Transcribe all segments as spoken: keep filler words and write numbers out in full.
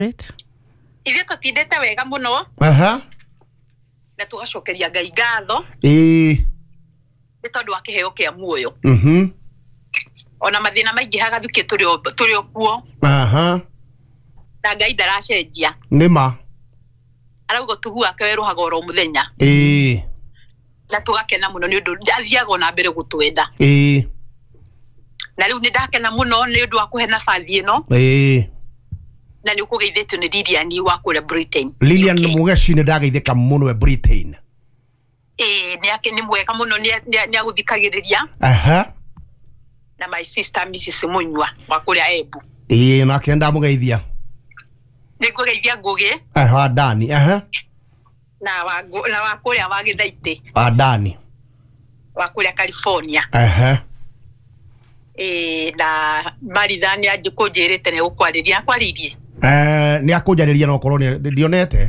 Right. Ithe tutindete wega muno. Aha. Na tugacokeria Ngai ngatho. Eh. Ni tondu wa kiheo kia muoyo. Mhm. Ona mathina maingi hagathukie turi turi okuo. Aha. Na Ngai ndaracenjia. Nima. Araugo tugu ake weruhaga oro muthenya. Eh. Na tugakena muno ni undu ndathiaga na mbere gutwenda. Eh. Na riu ni ndakena muno ni undu wa kuhe nabathi ino. Eh. Na ni ukugeithitio ni Lilian wa kule Britain. Lilian ni mugeshi ni ndageithika muno we Britain. Eh, ni ake ni mweka muno ni ni aguthikagiriria. Aha. Na my sister Missus Munywa wa kule Embu. Eh, na kenda mugeithia. Ni kugeithia Ngugi. Aha, Dani. Aha. Na wa na wa kule wa Githaiti. Ah, Dani. Wa kule California. Aha. Eh, na Marithani ajikujirite ne ukwariria kwaririe. Eh, ni akujariria no korwo ni ndionete.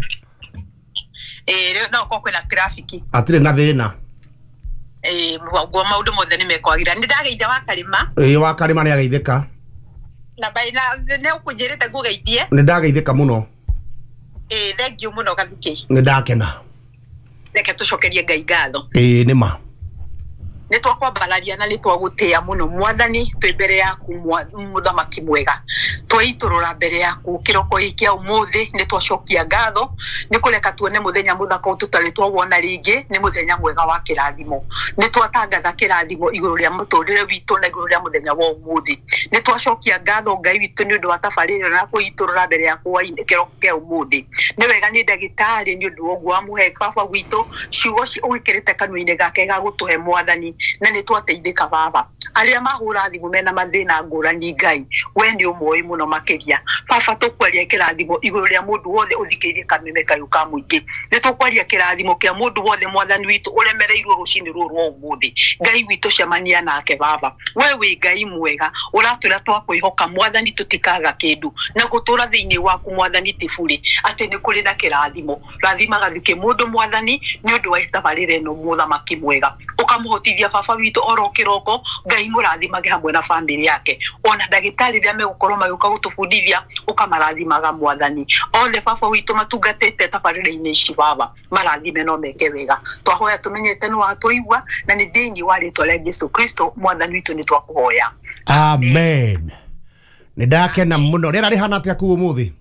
Eh, no ko kwena traffic. Atire na thina. Eh, gwa maundu mothe ni mekwagira. Ni ndageitha wa Karima. Eh, wa Karima ni ageithika. Na baina ne ukujirite ngugeithie. Ni ndageithika muno. Eh, thank you muno gathuki. Ni ndakena. Reke tucokerie Ngai ngatho. Eh, nima. Ni twakwambararia na ni twagutia muno mwathani twi mbere yaku muthamaki mwega twaiturura mbere yaku kiroko ikia umuthi ni twacokia ngatho ni kureka tuone muthenya muthaka ututari twawona ringi ni muthenya mwega wa kirathimo ni twatangatha kirathimo iguru ria muturire witu na iguru ria muthenya wa umuthi ni twacokia ngatho Ngai witu ni undu wa tabarire na kuiturura mbere yaku wa kiroko kia umuthi ni wega ni ndagitari ni undu ogwo amuhe baba witu ciugo ci uikirite kanua-ini gake ga gutuhe mwathani na ni twateithika baba aria mahura thimu mena mathina ngurani Ngai we ni umoi muno makiria baba tukwaria kirathimo iguru ria mundu wothe uthikirie kameme kayu ka muingi ni tukwaria kirathimo kia mundu wothe mwathani witu uremereirwo rucini ruru rwa umuthi Ngai witu cemania nake baba we wi Ngai mwega uratwira twakwihoka mwathani tutikaga kindu na gutura thiini waku mwathani tifuri ati ni kuri na kirathimo rathima gathuke mundu mwathani ni undu wa tabarire no muthamaki mwega ukamuhotithia baba witu oro kiroko Ngai murathimage hamwe na family yake ona ndagitari ria megukorwo magioka gutubundithia ukamarathimanga mwathani ole baba witu matungatete tabarire-ini ici baba marathime no meke wega twahoya tumenyete no atũigua na ni thiini wa ritwa ria Yesu Kristo mwathani witu ni twakuhoya Amen. Ni ndakena muno rera rihana atia ku umuthi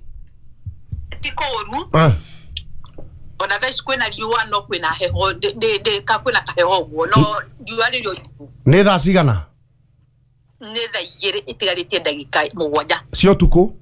tikoru ah ona thaici kwina riua no kwina heho de de ka kwina kaheho guo no riua ririo ni thaa cigana ni thaa igiri itigaritie ndagika mugwanja cio tuku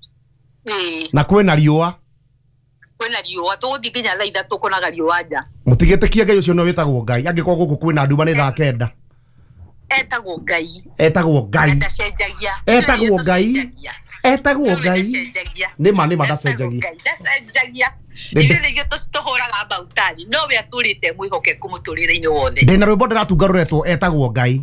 eh na kwina riua kwina riua tuguthi nginya thaa ithatu kunaga riua nja mutigitikie Ngai ucio no witagwo Ngai angiko guku kwina nduma ni thaa kenda etagwo Ngai etagwo Ngai ndacenjagia etagwo Ngai etagwo Ngai ni ma ni madacenjagia ndacenjagia Ile ndio tustohoraga bautani no we aturite mwihokeku muturire-ini wothe ndina rwimbo ndiratungaruretwo etagwo Ngai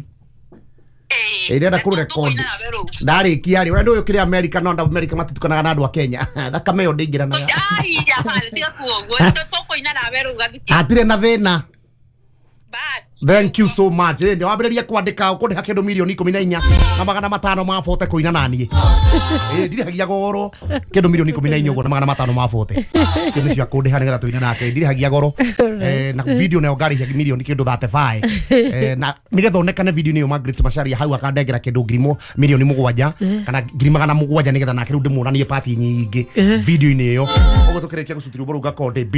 eh ndenda ku record ndarikia ri we ndu ukiri America no nda America matitukanaga na andu a Kenya thakame yo ndingiranaga ai ya hali tiga kuogwo tukoina na weru gathiki atire na thina bas thank you so much ndio wambiriria kwandika ukundiha kindu milioni ikumi na inya na magana matano mabote kuina nani eh ndirihagia goro kindu milioni ikumi na inya ugo na magana matano mabote kindu cia kundiha nigetha tuina nake ndirihagia goro eh na video nayo ngari hiagi milioni kindu thirty-five eh na nigetha onekane video niyo Margaret Macharia hau akandengera kindu ngirimo milioni mugwanja kana ngiri magana mugwanja nigetha nake riu ndimuonanie party nyingi video ini iyo ugo tukirikia gucutira uboru gakonde